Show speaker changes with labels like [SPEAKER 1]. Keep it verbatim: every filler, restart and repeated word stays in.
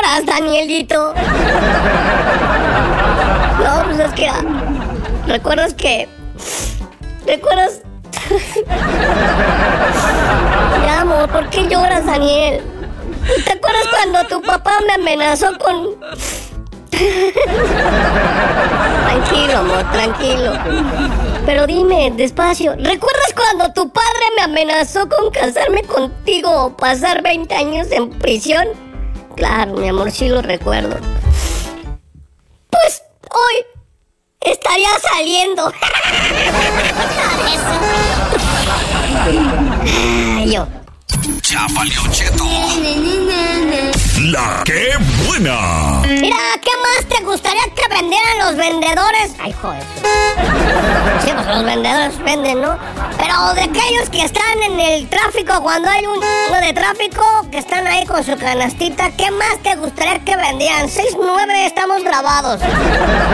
[SPEAKER 1] estás, Danielito? No, pues es que... ¿Recuerdas que...? ¿Recuerdas...? Ya, amor, ¿por qué lloras, Daniel? ¿Te acuerdas cuando tu papá me amenazó con...? Tranquilo, amor, tranquilo. Pero dime, despacio, ¿recuerdas cuando tu padre me amenazó con casarme contigo o pasar veinte años en prisión? Claro, mi amor, sí lo recuerdo. Pues hoy estaría saliendo. Ay, yo.
[SPEAKER 2] Ya valió cheto. La que buena.
[SPEAKER 1] Mira, ¿qué más te gustaría que vendieran los vendedores? Ay, joder. Sí, pues los vendedores venden, ¿no? Pero de aquellos que están en el tráfico, cuando hay un uno de tráfico, que están ahí con su canastita, ¿qué más te gustaría que vendieran? seis nueve, estamos grabados.